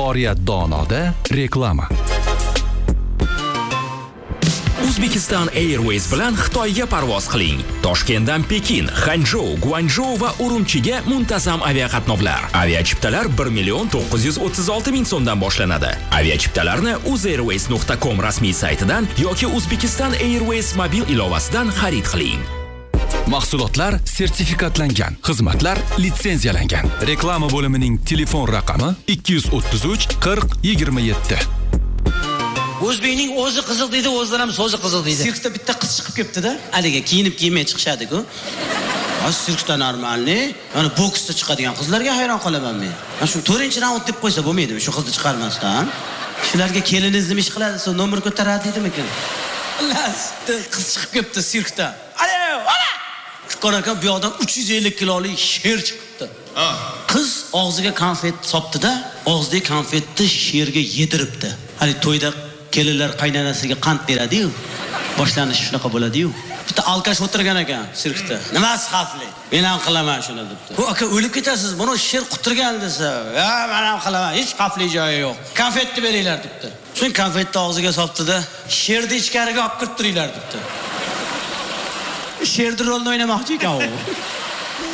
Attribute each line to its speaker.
Speaker 1: Oriyat Donoda reklama.
Speaker 2: Uzbekistan Airways bilan Xitoyga parvoz qiling. Toshkentdan Pekin, Hanzhou, Guangzhou va Urumchiga muntazam aviaqatnovlar. Aviachiptalar 1,936,000 so'mdan boshlanadi. Aviachiptalarni uzairways.com rasmiy saytidan yoki Uzbekistan Airways mobil ilovasidan xarid qiling.
Speaker 1: Mahsulotlar sertifikatlangan, xizmatlar litsenziyalangan. Reklama bo'limining telefon raqami 233 40 27.
Speaker 3: O'zbekning o'zi qiziq deydi, o'zlar ham so'zi qiziq deydi.
Speaker 4: Sirkda bitta qiz chiqib ketdi-da.
Speaker 3: Haliga kiyinib-kiymay chiqishadi-ku. Sirkda normalniy, mana boksda chiqadigan qizlarga hayron qolaman men. Mana shu 4-raund deb qo'ysa bo'lmaydimi shu qizni chiqarmasdan? Shularga keliningizni ish qiladi, so'ng nomer ko'taradi deydimikin.
Speaker 4: Xullas, qiz chiqib ketdi sirkda.
Speaker 3: Ana! Ko'rakan bu yoqdan 350 kilolik sher chiqibdi. Qiz og'ziga konfet sopdi-da, og'zidagi konfetni sherga yediribdi. Hali to'yda kelinlar qaynonasiga qand beradi-yu. Boshlanishi shunaqa bo'ladi-yu. Bitta alkash o'tirgan ekan sirkda. Nimasi xavfli? Men ham qilaman shuni debdi. "Bu aka o'lib ketasiz, buni sher quturgan" desa, "Ya, men ham qilaman, hech xavfli joyi yo'q. Konfetni beringlar" debdi. So'ng konfetni og'ziga sopdi-da, "Sherni ichkariga olib kirib turinglar" debdi. Sherni rolni o'ynamoqchi ekan u.